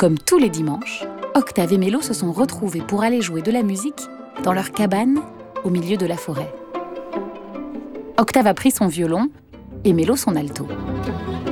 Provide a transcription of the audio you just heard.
Comme tous les dimanches, Octave et Mélo se sont retrouvés pour aller jouer de la musique dans leur cabane au milieu de la forêt. Octave a pris son violon et Mélo son alto.